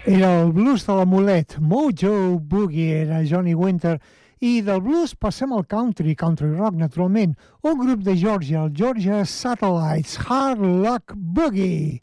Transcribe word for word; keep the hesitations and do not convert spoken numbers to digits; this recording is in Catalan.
Era el blues de l'amulet, Mojo Boogie, era Johnny Winter. I del blues passem al country, country rock, naturalment. Un grup de Georgia, el Georgia Satellites, Hard Luck Boogie.